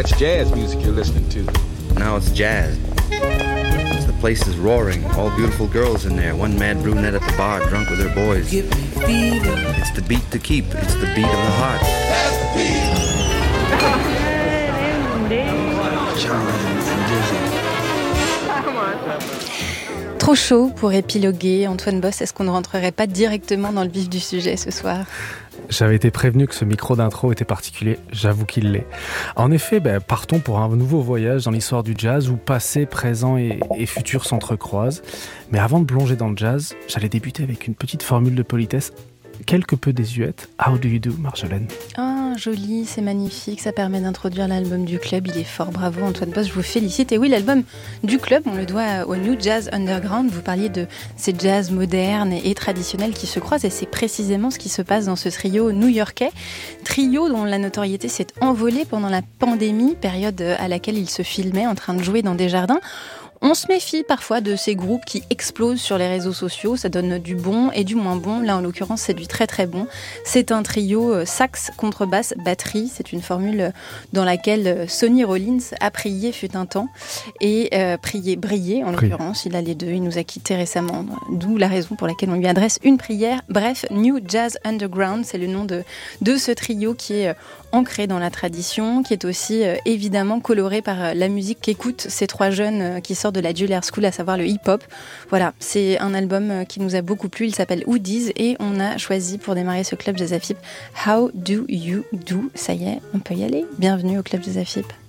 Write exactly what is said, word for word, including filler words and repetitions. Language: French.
That's jazz music you're listening to. Now it's jazz. The place is roaring, all beautiful girls in there, one mad brunette at the bar, drunk with her boys. It's the beat to keep, it's the beat of the heart. Trop chaud pour épiloguer. Antoine Boss, est-ce qu'on ne rentrerait pas directement dans le vif du sujet ce soir ? J'avais été prévenu que ce micro d'intro était particulier, j'avoue qu'il l'est. En effet, ben, partons pour un nouveau voyage dans l'histoire du jazz où passé, présent et, et futur s'entrecroisent. Mais avant de plonger dans le jazz, j'allais débuter avec une petite formule de politesse quelque peu désuète. How do you do, Marjolaine ? Ah, joli, c'est magnifique, ça permet d'introduire l'album du club, il est fort, bravo Antoine Boss, je vous félicite. Et oui, l'album du club, on le doit au New Jazz Underground, vous parliez de ces jazz modernes et traditionnels qui se croisent, et c'est précisément ce qui se passe dans ce trio new-yorkais, trio dont la notoriété s'est envolée pendant la pandémie, période à laquelle il se filmait en train de jouer dans des jardins. On se méfie parfois de ces groupes qui explosent sur les réseaux sociaux, ça donne du bon et du moins bon. Là, en l'occurrence, c'est du très très bon. C'est un trio sax, contrebasse, batterie. C'est une formule dans laquelle Sonny Rollins a prié fut un temps et euh, prié, brillé en l'occurrence. Il a les deux, il nous a quittés récemment, d'où la raison pour laquelle on lui adresse une prière. Bref, New Jazz Underground, c'est le nom de, de ce trio qui est ancré dans la tradition, qui est aussi euh, évidemment coloré par euh, la musique qu'écoutent ces trois jeunes euh, qui sortent de la Juilliard School, à savoir le hip-hop. Voilà, c'est un album euh, qui nous a beaucoup plu, il s'appelle Hoodies et on a choisi pour démarrer ce club Jazz A F I P How Do You Do. Ça y est, on peut y aller. Bienvenue au club Jazz A F I P.